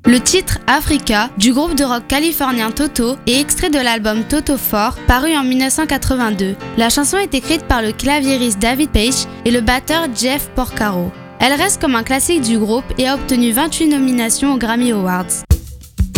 Le titre Africa du groupe de rock californien Toto est extrait de l'album Toto 4 paru en 1982. La chanson est écrite par le claviériste David Paich et le batteur Jeff Porcaro. Elle reste comme un classique du groupe et a obtenu 28 nominations aux Grammy Awards.